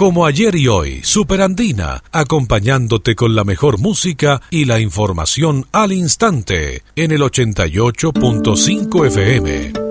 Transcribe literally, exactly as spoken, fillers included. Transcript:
Como ayer y hoy, Superandina, acompañándote con la mejor música y la información al instante, en el ochenta y ocho punto cinco F M.